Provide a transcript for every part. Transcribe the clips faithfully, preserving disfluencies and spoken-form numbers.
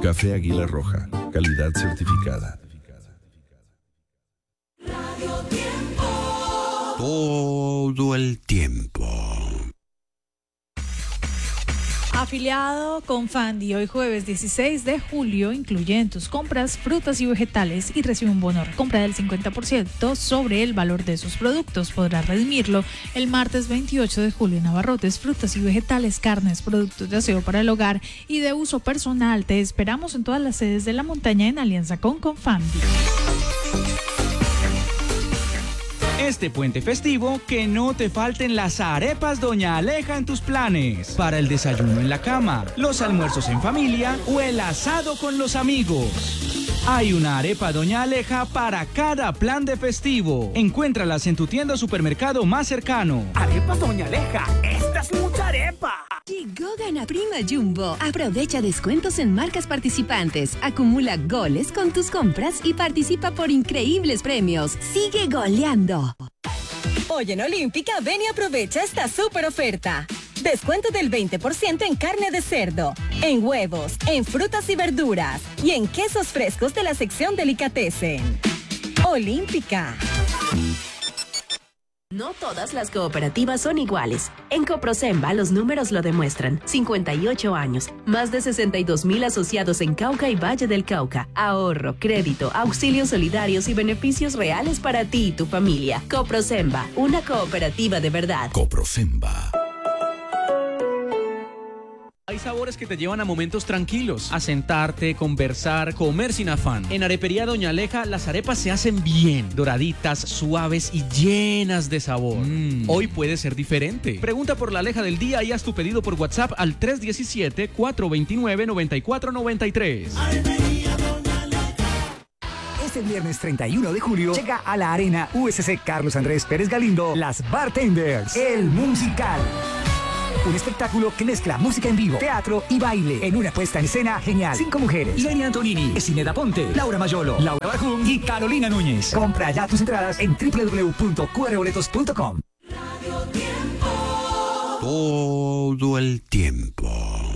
Café Águila Roja, calidad certificada. Todo el tiempo. Afiliado con Fandi, hoy jueves dieciséis de julio, incluye en tus compras frutas y vegetales y recibe un bono de compra del cincuenta por ciento sobre el valor de sus productos. Podrás redimirlo el martes veintiocho de julio en abarrotes, frutas y vegetales, carnes, productos de aseo para el hogar y de uso personal. Te esperamos en todas las sedes de La Montaña en alianza con Confandi. Este puente festivo, que no te falten las arepas Doña Aleja en tus planes. Para el desayuno en la cama, los almuerzos en familia o el asado con los amigos. Hay una arepa Doña Aleja para cada plan de festivo. Encuéntralas en tu tienda o supermercado más cercano. Arepa Doña Aleja, esta es mucha arepa. Llegó Gana Prima Jumbo. Aprovecha descuentos en marcas participantes. Acumula goles con tus compras y participa por increíbles premios. Sigue goleando. Hoy en Olímpica, ven y aprovecha esta súper oferta. Descuento del veinte por ciento en carne de cerdo, en huevos, en frutas y verduras y en quesos frescos de la sección Delicatessen. Olímpica. No todas las cooperativas son iguales. En Coprosemba los números lo demuestran. cincuenta y ocho años, más de sesenta y dos mil asociados en Cauca y Valle del Cauca. Ahorro, crédito, auxilios solidarios y beneficios reales para ti y tu familia. Coprosemba, una cooperativa de verdad. Coprosemba. Hay sabores que te llevan a momentos tranquilos, a sentarte, conversar, comer sin afán. En Arepería Doña Aleja, las arepas se hacen bien, doraditas, suaves y llenas de sabor. Mm. Hoy puede ser diferente. Pregunta por la Aleja del día y haz tu pedido por WhatsApp al tres uno siete, cuatro dos nueve, nueve cuatro nueve tres. Arepería Doña Aleja. Este viernes treinta y uno de julio llega a la Arena U S C Carlos Andrés Pérez Galindo Las Bartenders, el musical. Un espectáculo que mezcla música en vivo, teatro y baile en una puesta en escena genial. Cinco mujeres: Lenny Antonini, Esineda Ponte, Laura Mayolo, Laura Barjum y Carolina Núñez. Compra ya tus entradas en doble u doble u doble u punto q r boletos punto com. Todo el tiempo.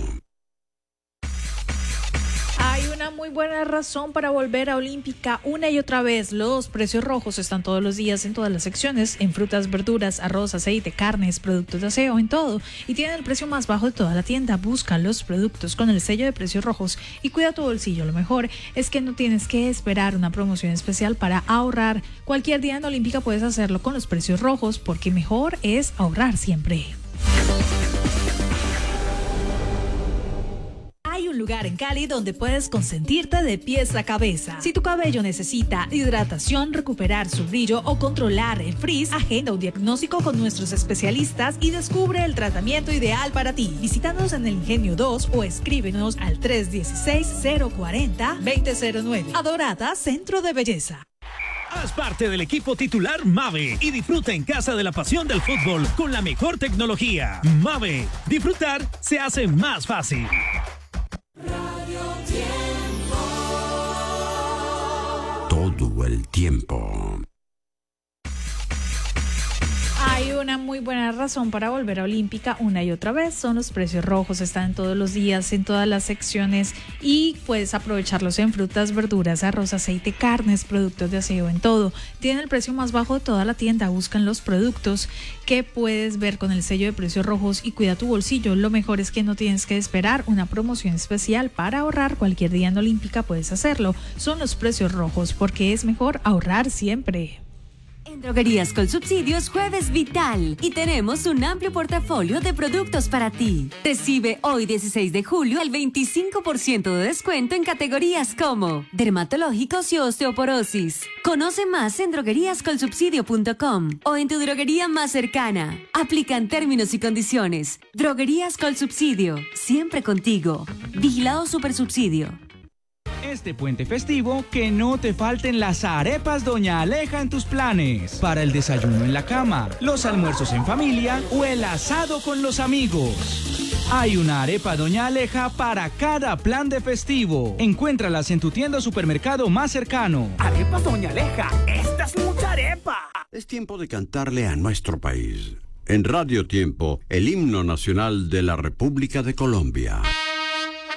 Hay una muy buena razón para volver a Olímpica una y otra vez. Los precios rojos están todos los días en todas las secciones, en frutas, verduras, arroz, aceite, carnes, productos de aseo, en todo. Y tienen el precio más bajo de toda la tienda. Busca los productos con el sello de precios rojos y cuida tu bolsillo. Lo mejor es que no tienes que esperar una promoción especial para ahorrar. Cualquier día en Olímpica puedes hacerlo con los precios rojos, porque mejor es ahorrar siempre. Hay un lugar en Cali donde puedes consentirte de pies a cabeza. Si tu cabello necesita hidratación, recuperar su brillo o controlar el frizz, agenda un diagnóstico con nuestros especialistas y descubre el tratamiento ideal para ti. Visítanos en el Ingenio dos o escríbenos al tres uno seis, cero cuatro cero, dos cero cero nueve. Adorada Centro de Belleza. Haz parte del equipo titular Mave y disfruta en casa de la pasión del fútbol con la mejor tecnología. Mave, disfrutar se hace más fácil. Radio Tiempo. Todo el tiempo. Hay una muy buena razón para volver a Olímpica una y otra vez. Son los precios rojos, están todos los días en todas las secciones y puedes aprovecharlos en frutas, verduras, arroz, aceite, carnes, productos de aseo, en todo. Tienen el precio más bajo de toda la tienda. Buscan los productos que puedes ver con el sello de precios rojos y cuida tu bolsillo. Lo mejor es que no tienes que esperar una promoción especial para ahorrar. Cualquier día en Olímpica puedes hacerlo. Son los precios rojos, porque es mejor ahorrar siempre. En Droguerías con Subsidios, Jueves Vital. Y tenemos un amplio portafolio de productos para ti. Recibe hoy, dieciséis de julio, el veinticinco por ciento de descuento en categorías como dermatológicos y osteoporosis. Conoce más en droguerías col subsidio punto com o en tu droguería más cercana. Aplican términos y condiciones. Droguerías con Subsidio. Siempre contigo. Vigilado Supersubsidio. Este puente festivo, que no te falten las arepas Doña Aleja en tus planes. Para el desayuno en la cama, los almuerzos en familia o el asado con los amigos. Hay una arepa Doña Aleja para cada plan de festivo. Encuéntralas en tu tienda o supermercado más cercano. Arepa Doña Aleja, esta es mucha arepa. Es tiempo de cantarle a nuestro país. En Radio Tiempo, el himno nacional de la República de Colombia.